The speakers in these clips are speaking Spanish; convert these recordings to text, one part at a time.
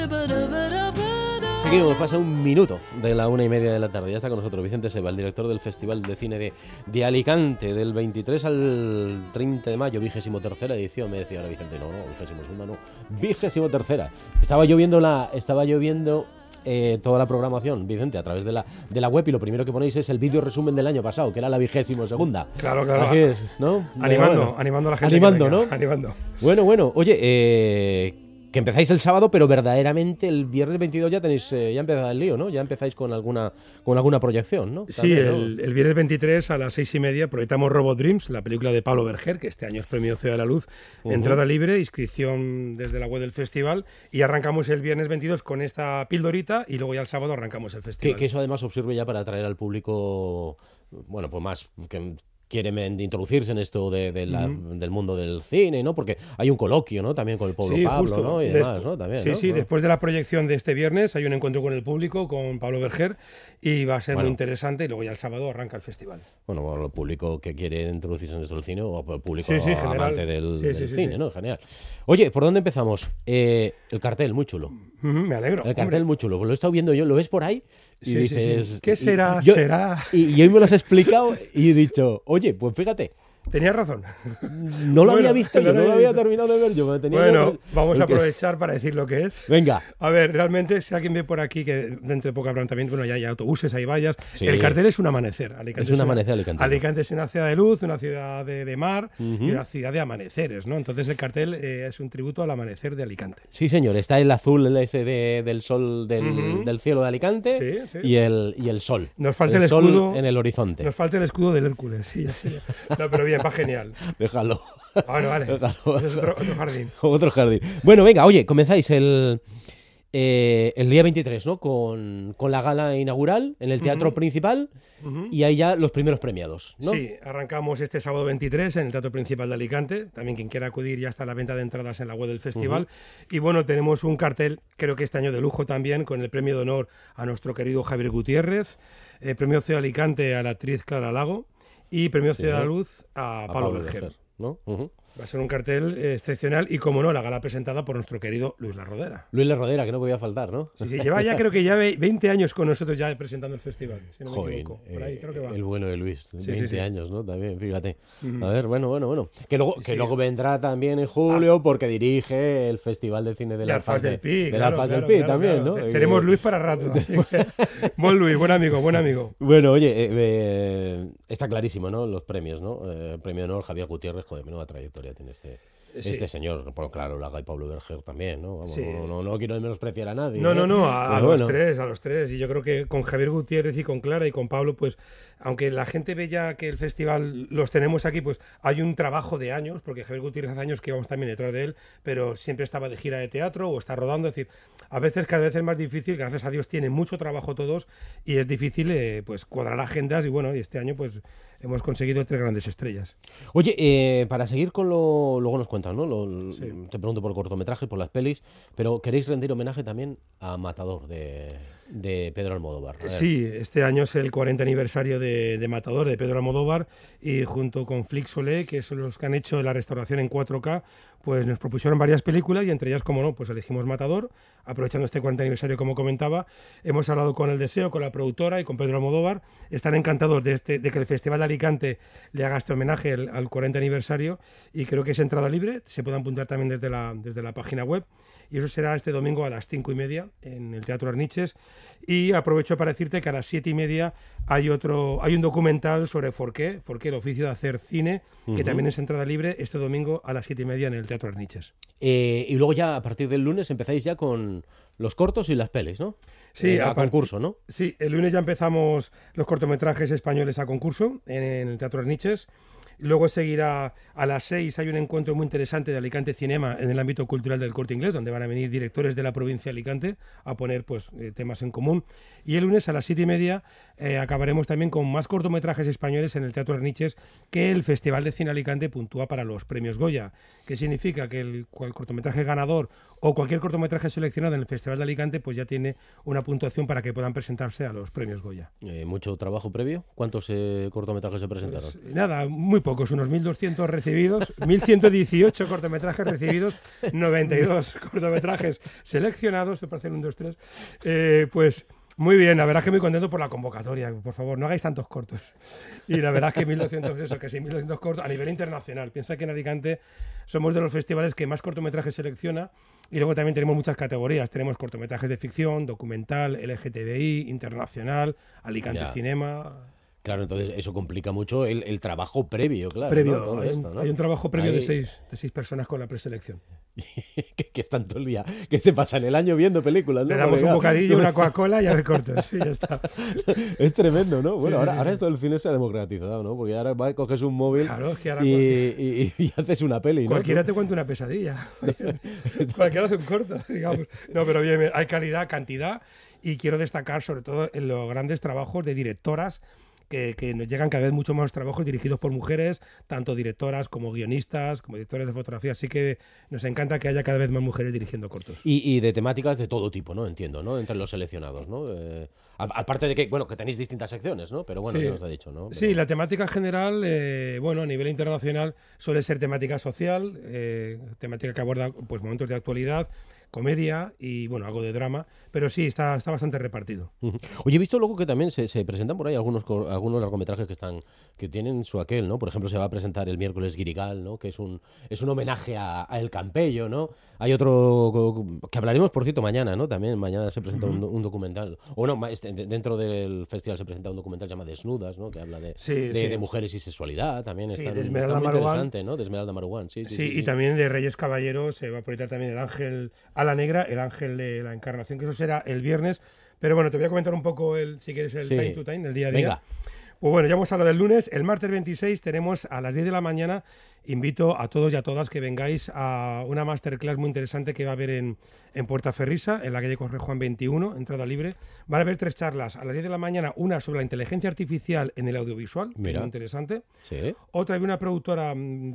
Seguimos, pasa un minuto de la 1:30 de la tarde. Ya está con nosotros Vicente Seba, el director del Festival de Cine de Alicante, del 23 al 30 de mayo, 23ª edición. Me decía ahora Vicente, no, 22ª no, 23ª. Estaba lloviendo toda la programación, Vicente, a través de la web, y lo primero que ponéis es el vídeo resumen del año pasado, que era la 22ª. Claro. Así es, ¿no? Animando a la gente. ¿No? Animando. Bueno. Oye, que empezáis el sábado, pero verdaderamente el viernes 22 ya tenéis ya empezado el lío, ¿no? Ya empezáis con alguna proyección, ¿no? Sí, también, ¿no? el viernes 23 a las 6:30 proyectamos Robot Dreams, la película de Pablo Berger, que este año es premio Ciudad de la Luz. Entrada libre, inscripción desde la web del festival, y arrancamos el viernes 22 con esta pildorita, y luego ya el sábado arrancamos el festival. Que eso además os sirve ya para atraer al público, bueno, pues más que quieren introducirse en esto del mundo del cine, ¿no? Porque hay un coloquio, ¿no? También con el Pablo, justo. ¿no? Y demás, ¿no? También, ¿no? Sí, después de la proyección de este viernes hay un encuentro con el público, con Pablo Berger, y va a ser muy interesante, y luego ya el sábado arranca el festival. Bueno, el público que quiere introducirse en esto del cine, o el público amante del cine, ¿no? Genial. Oye, ¿por dónde empezamos? El cartel, muy chulo. Me alegro. El cartel, muy chulo. Pues lo he estado viendo yo, ¿lo ves por ahí? Y dices, sí. ¿Qué será? Y hoy me lo has explicado y he dicho, oye, pues fíjate. Tenías razón. No lo había visto yo, no lo había terminado de ver yo. Vamos a aprovechar para decir lo que es. Venga. A ver, realmente, si alguien ve por aquí, que dentro de poco habrán también, bueno, ya hay autobuses, hay vallas. Sí. El cartel es un amanecer. Alicante es un amanecer, Alicante. Alicante es una ciudad de luz, una ciudad de mar y una ciudad de amaneceres, ¿no? Entonces el cartel es un tributo al amanecer de Alicante. Sí, señor. Está el azul ese del sol del cielo de Alicante y el sol. Nos falta el escudo sol en el horizonte. Nos falta el escudo del Hércules. Sí. No, pero bien, va genial. Déjalo. Bueno, vale. Déjalo. Es otro jardín. Otro jardín. Bueno, venga, oye, comenzáis el día 23, ¿no? Con la gala inaugural en el Teatro Principal y ahí ya los primeros premiados, ¿no? Sí, arrancamos este sábado 23 en el Teatro Principal de Alicante. También quien quiera acudir, ya está la venta de entradas en la web del festival. Y bueno, tenemos un cartel, creo que este año de lujo también, con el premio de honor a nuestro querido Javier Gutiérrez, premio Ciudad de Alicante a la actriz Clara Lago y premio Ciudad de la Luz a Pablo Berger, ¿no? Va a ser un cartel excepcional y, como no, la gala presentada por nuestro querido Luis La Rodera. Luis La Rodera, que no podía faltar, ¿no? Sí, creo que ya 20 años con nosotros ya presentando el festival, si no me Joder, equivoco. Por ahí creo que va. El bueno de Luis, 20 años, ¿no? También, fíjate. A ver, bueno. Que luego vendrá también en julio porque dirige el Festival de Cine del Alfaz del Pi. Del Alfaz del Pi también, ¿no? Tenemos Luis para rato. Buen Luis, buen amigo. Bueno, oye, está clarísimo, ¿no? Los premios, ¿no? Premio de honor Javier Gutiérrez, joder, menuda trayectoria tiene este señor. Bueno, claro, Laga y Pablo Berger también, ¿no? Vamos, no quiero menospreciar a nadie. No, a los tres. Y yo creo que con Javier Gutiérrez y con Clara y con Pablo, pues, aunque la gente ve ya que el festival los tenemos aquí, pues hay un trabajo de años, porque Javier Gutiérrez hace años que íbamos también detrás de él, pero siempre estaba de gira de teatro o está rodando. Es decir, a veces, cada vez es más difícil, gracias a Dios tienen mucho trabajo todos y es difícil pues cuadrar agendas, y bueno, y este año pues hemos conseguido 3 grandes estrellas. Oye, para seguir con luego nos cuentas, ¿no? Te pregunto por cortometrajes, por las pelis, pero queréis rendir homenaje también a Matador de Pedro Almodóvar. Sí, este año es el 40 aniversario de Matador, de Pedro Almodóvar, y junto con Flixolé, que son los que han hecho la restauración en 4K, pues nos propusieron varias películas, y entre ellas, como no, pues elegimos Matador, aprovechando este 40 aniversario, como comentaba. Hemos hablado con El Deseo, con la productora y con Pedro Almodóvar. Están encantados de que el Festival de Alicante le haga este homenaje al 40 aniversario, y creo que es entrada libre, se puede apuntar también desde la página web. Y eso será este domingo a las 5:30 en el Teatro Arniches. Y aprovecho para decirte que a las 7:30 hay un documental sobre Forqué, el oficio de hacer cine, que también es entrada libre, este domingo a las 7:30 en el Teatro Arniches. Y luego ya a partir del lunes empezáis ya con los cortos y las pelis, ¿no? Sí, a concurso, ¿no? Sí, el lunes ya empezamos los cortometrajes españoles a concurso en el Teatro Arniches. Luego seguirá a las 6, hay un encuentro muy interesante de Alicante Cinema en el ámbito cultural del Corte Inglés, donde van a venir directores de la provincia de Alicante a poner pues temas en común. Y el lunes a las 7:30 acabaremos también con más cortometrajes españoles en el Teatro Arniches, que el Festival de Cine Alicante puntúa para los premios Goya, que significa que el cortometraje ganador o cualquier cortometraje seleccionado en el Festival de Alicante pues ya tiene una puntuación para que puedan presentarse a los premios Goya. ¿Mucho trabajo previo? ¿Cuántos cortometrajes se presentaron? Pues, nada, muy poco. pocos, unos 1.200 recibidos, 1.118 cortometrajes recibidos, 92 cortometrajes seleccionados, te parece 1, 2, 3, pues muy bien, la verdad es que muy contento por la convocatoria, por favor, no hagáis tantos cortos. Y la verdad es que 1.200, eso, que sí, 1.200 cortos a nivel internacional. Piensa que en Alicante somos de los festivales que más cortometrajes selecciona y luego también tenemos muchas categorías. Tenemos cortometrajes de ficción, documental, LGTBI, internacional, Alicante Cinema... Claro, entonces eso complica mucho el trabajo previo, claro. Previo, ¿no? Todo esto, ¿no? Hay un trabajo previo de seis personas con la preselección. que están todo el día, que se pasan el año viendo películas, ¿no? Le damos un bocadillo, una Coca-Cola y a ver cortos, y ya está. Es tremendo, ¿no? Bueno, Sí, ahora esto del cine se ha democratizado, ¿no? Porque ahora coges un móvil claro, es que ahora y haces una peli, ¿no? Cualquiera te cuenta una pesadilla. Cualquiera hace un corto, digamos. No, pero bien, hay calidad, cantidad, y quiero destacar sobre todo en los grandes trabajos de directoras que nos llegan cada vez mucho más trabajos dirigidos por mujeres, tanto directoras como guionistas, como directores de fotografía. Así que nos encanta que haya cada vez más mujeres dirigiendo cortos. Y de temáticas de todo tipo, ¿no? Entiendo, ¿no? Entre los seleccionados, ¿no? Aparte de que, bueno, que tenéis distintas secciones, ¿no? Pero bueno, sí. ya nos ha dicho, ¿no? Pero... Sí, la temática general, bueno, a nivel internacional suele ser temática social, temática que aborda pues momentos de actualidad, comedia y, bueno, algo de drama, pero sí, está bastante repartido. Oye, he visto luego que también se presentan por ahí algunos largometrajes que tienen su aquel, ¿no? Por ejemplo, se va a presentar el miércoles Guirigal, ¿no? Que es un homenaje a El Campello, ¿no? Hay otro que hablaremos, por cierto, mañana, ¿no? También mañana se presenta un documental, o no, dentro del festival se presenta un documental llamado Desnudas, ¿no? Que habla de mujeres y sexualidad, también está muy interesante, ¿no? De Esmeralda Maruán, sí. Y también de Reyes Caballeros se va a proyectar también El Ángel a la Negra, El Ángel de la Encarnación, que eso será el viernes. Pero bueno, te voy a comentar un poco, si quieres, el time to time, el día a día. Venga. Pues bueno, ya hemos hablado del lunes. El martes 26 tenemos a las 10 de la mañana. Invito a todos y a todas que vengáis a una masterclass muy interesante que va a haber en Puerta Ferrisa, en la calle Jorge Juan 21, entrada libre. Van a haber 3 charlas. A las 10 de la mañana, una sobre la inteligencia artificial en el audiovisual, que es muy interesante. Sí. Otra de una productora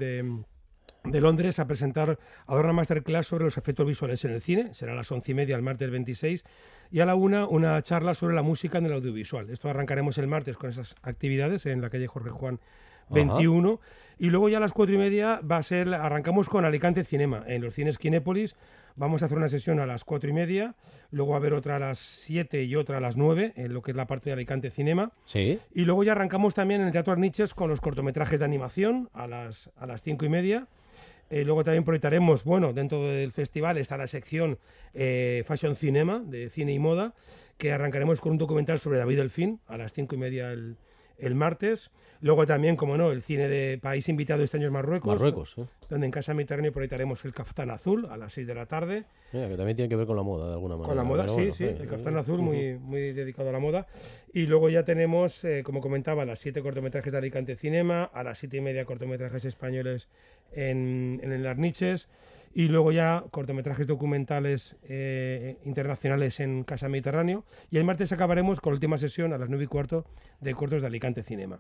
de Londres a presentar a dar una masterclass sobre los efectos visuales en el cine. Será a las 11:30 el martes 26. Y a la una charla sobre la música en el audiovisual. Esto arrancaremos el martes con esas actividades en la calle Jorge Juan 21. Ajá. Y luego ya a las 4:30 arrancamos con Alicante Cinema. En los cines Kinépolis vamos a hacer una sesión a las 4:30. Luego va a haber otra a las 7 y otra a las 9, en lo que es la parte de Alicante Cinema. Sí. Y luego ya arrancamos también en el Teatro Arniches con los cortometrajes de animación a las 5:30. Luego también proyectaremos, bueno, dentro del festival está la sección Fashion Cinema, de cine y moda, que arrancaremos con un documental sobre David Delfín a las 5:30 el martes. Luego también, como no, el cine de país invitado este año es Marruecos, donde en Casa Mediterráneo proyectaremos El Caftán Azul a las 6 de la tarde. Mira, que también tiene que ver con la moda, de alguna manera. Con la moda, sí, el Caftán Azul, muy dedicado a la moda. Y luego ya tenemos, como comentaba, a las 7 cortometrajes de Alicante Cinema, a las 7:30 cortometrajes españoles en el Arniches, y luego ya cortometrajes documentales internacionales en Casa Mediterráneo, y el martes acabaremos con la última sesión a las 9:15 de cortos de Alicante Cinema.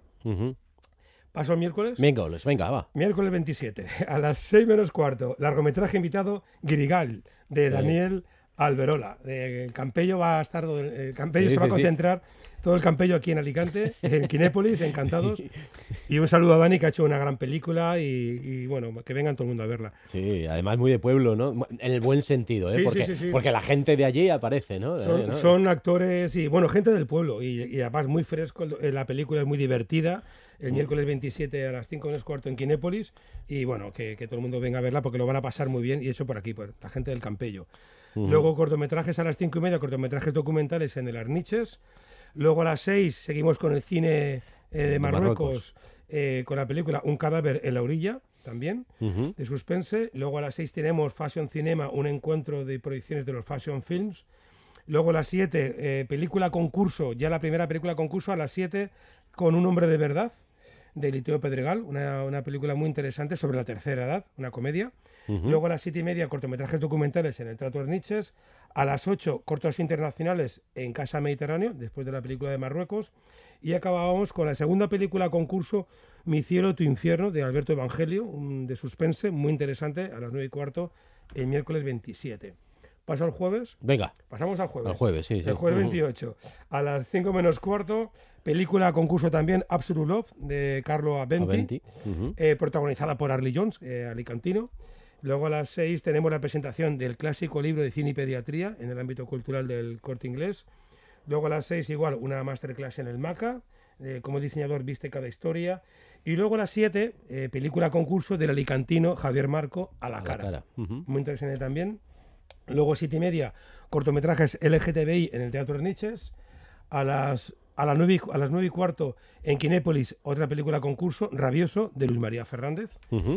¿Paso al miércoles? Venga, va. Miércoles 27, a las 6:15, largometraje invitado Guirigal, de Daniel Alberola. El Campello va a estar, el Campello se va a concentrar todo el Campello aquí en Alicante, en Kinépolis, encantados. Y un saludo a Dani, que ha hecho una gran película, y bueno, que vengan todo el mundo a verla. Sí, además muy de pueblo, ¿no? En el buen sentido, ¿eh? Porque la gente de allí aparece, ¿no? Son actores y, bueno, gente del pueblo, y además muy fresco, la película es muy divertida. El miércoles 27 a las 5:15 en Kinépolis, y bueno, que todo el mundo venga a verla porque lo van a pasar muy bien, y hecho por aquí, por la gente del Campello. Luego cortometrajes a las 5:30, cortometrajes documentales en el Arniches. Luego a las 6 seguimos con el cine de Marruecos. Con la película Un cadáver en la orilla, también, de suspense. Luego a las 6 tenemos Fashion Cinema, un encuentro de proyecciones de los Fashion Films. Luego a las 7, película concurso, ya la primera película concurso a las 7 con Un hombre de verdad, de Liteo Pedregal, una película muy interesante sobre la tercera edad, una comedia. Luego a las 7:30, cortometrajes documentales en el Teatro Arniches. A las 8, cortos internacionales en Casa Mediterráneo, después de la película de Marruecos. Y acabábamos con la segunda película concurso, Mi cielo, tu infierno, de Alberto Evangelio, de suspense, muy interesante, a las 9:15, el miércoles 27. paso al jueves. Venga. Pasamos al jueves. Al jueves, sí, sí. El jueves 28. A las 5 menos cuarto, película concurso también, Absolute Love, de Carlo Aventi. Protagonizada por Arlie Jones, alicantino. Luego a las 6 tenemos la presentación del clásico libro de cine y pediatría en el ámbito cultural del Corte Inglés. Luego a las 6 igual una masterclass en el MACA, cómo diseñador viste cada historia. Y luego a las 7, película concurso del alicantino Javier Marco, A la cara. Muy interesante también. Luego 7:30, cortometrajes LGTBI en el Teatro Herniches. A las 9:15 en Kinépolis, otra película concurso, Rabioso, de Luis María Fernández.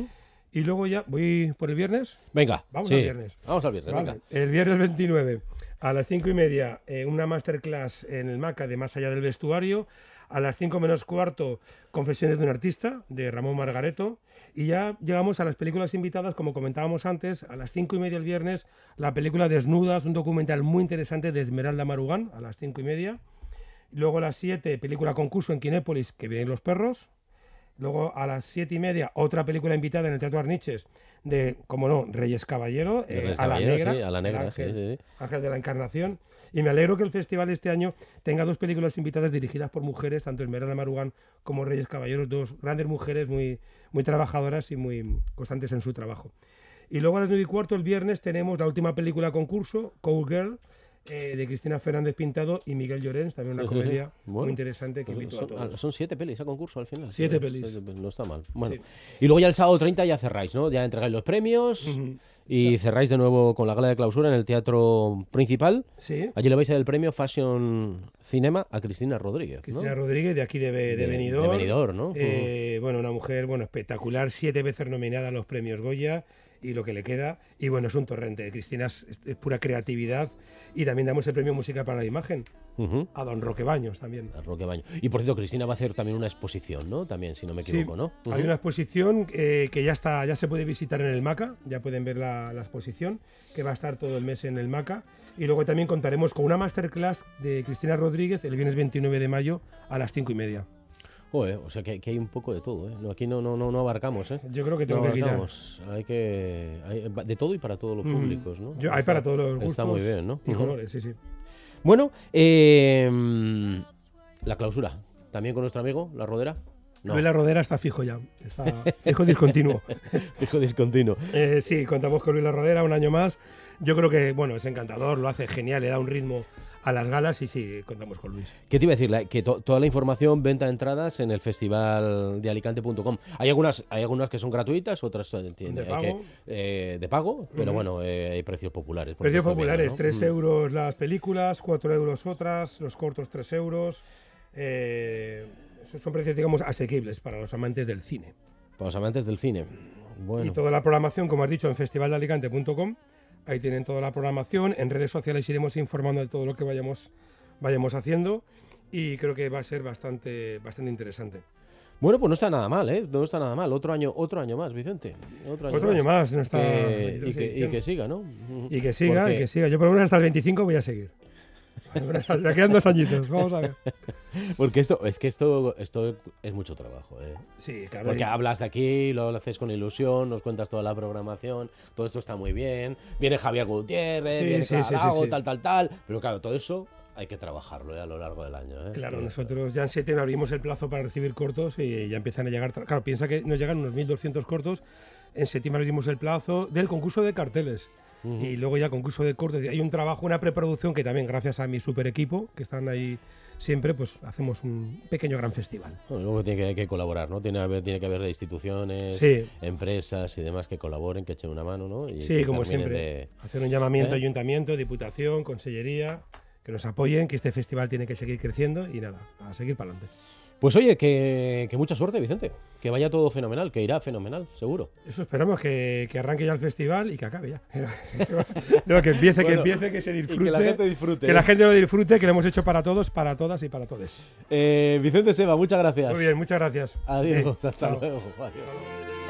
Y luego ya voy por el viernes. Venga, vamos al viernes. Vamos al viernes, vale. venga. El viernes 29, a las 5:30, una masterclass en el MACA de Más allá del vestuario. A las 5 menos cuarto, Confesiones de un artista, de Ramón Margareto. Y ya llegamos a las películas invitadas, como comentábamos antes, a las 5:30 el viernes, la película Desnudas, un documental muy interesante de Esmeralda Marugán, a las 5:30. Luego a las 7, película concurso en Kinépolis, Que vienen los perros. Luego a las 7:30, otra película invitada en el Teatro Arniches de, como no, Reyes Caballero, Reyes a la Caballero, negra, sí, a la negra, Ángel, sí. Ángel de la Encarnación. Y me alegro que el festival este año tenga 2 películas invitadas dirigidas por mujeres, tanto Esmeralda Marugán como Reyes Caballero, 2 grandes mujeres muy, muy trabajadoras y muy constantes en su trabajo. Y luego a las 9:15 el viernes tenemos la última película concurso, Cowgirl, de Cristina Fernández Pintado y Miguel Llorens, también una comedia muy interesante que invito a todos. Son 7 pelis a concurso al final. 7 pelis. No está mal. Bueno. Sí. Y luego ya el sábado 30 ya cerráis, ¿no? Ya entregáis los premios y cerráis de nuevo con la gala de clausura en el Teatro Principal. Sí. Allí le vais a dar el premio Fashion Cinema a Cristina Rodríguez, ¿no? Cristina Rodríguez, de aquí de Benidorm. De Benidorm, ¿no? Bueno, una mujer espectacular, 7 veces nominada a los premios Goya y lo que le queda. Y bueno, es un torrente. Cristina es pura creatividad. Y también damos el premio Música para la Imagen a don Roque Baños también. A Roque Baños. Y por cierto, Cristina va a hacer también una exposición, ¿no? También, si no me equivoco, ¿no? Hay una exposición que ya se puede visitar en el MACA, ya pueden ver la exposición, que va a estar todo el mes en el MACA. Y luego también contaremos con una masterclass de Cristina Rodríguez el viernes 29 de mayo a las 5:30. O sea que hay un poco de todo, ¿eh? No, aquí no abarcamos, ¿eh? Yo creo que tengo que quitar. Hay de todo y para todos los públicos, ¿no? Hay para todos los gustos. Está muy bien, ¿no? Y colores, sí. Bueno, la clausura. ¿También con nuestro amigo, La Rodera? No. Luis La Rodera está fijo ya. Está fijo discontinuo. Fijo discontinuo. Sí, contamos con Luis La Rodera un año más. Yo creo que, es encantador, lo hace genial, le da un ritmo a las galas y sí, contamos con Luis. ¿Qué te iba a decir? Que toda la información, venta de entradas en el festivaldealicante.com. Hay algunas que son gratuitas, otras de pago, pero bueno, hay precios populares. Precios populares, viendo, ¿no? 3 euros las películas, 4 euros otras, los cortos 3 euros. Esos son precios, digamos, asequibles para los amantes del cine. Para los amantes del cine. Bueno. Y toda la programación, como has dicho, en festivaldealicante.com. Ahí tienen toda la programación. En redes sociales iremos informando de todo lo que vayamos haciendo y creo que va a ser bastante interesante. Bueno, pues no está nada mal, ¿eh? No está nada mal. Otro año más, Vicente. Otro año más. No está y que siga, ¿no? Y que siga. Yo por lo menos hasta el 25 voy a seguir. Ya quedan 2 añitos, vamos a ver. Porque esto es mucho trabajo, ¿eh? Sí, claro. Porque hablas de aquí, lo haces con ilusión, nos cuentas toda la programación, todo esto está muy bien. Viene Javier Gutiérrez, viene Clara, tal. Pero claro, todo eso hay que trabajarlo a lo largo del año, ¿eh? Claro, nosotros ya en septiembre abrimos el plazo para recibir cortos y ya empiezan a llegar. Claro, piensa que nos llegan unos 1.200 cortos. En septiembre abrimos el plazo del concurso de carteles. Y luego ya concurso de cortes. Hay un trabajo, una preproducción que también gracias a mi super equipo, que están ahí siempre, pues hacemos un pequeño gran festival. Bueno, luego tiene que colaborar, ¿no? Tiene que haber instituciones, empresas y demás que colaboren, que echen una mano, ¿no? Y sí, como siempre. Hacer un llamamiento a ayuntamiento, diputación, consellería, que nos apoyen, que este festival tiene que seguir creciendo y nada, a seguir para adelante. Pues oye, que mucha suerte, Vicente. Que vaya todo fenomenal, que irá fenomenal, seguro. Eso esperamos, que arranque ya el festival y que acabe ya. No, que empiece, que se disfrute. Y que la gente disfrute. Que la gente lo disfrute, que lo hemos hecho para todos, para todas y para todos. Vicente Seba, muchas gracias. Muy bien, muchas gracias. Adiós, sí, hasta luego. Adiós.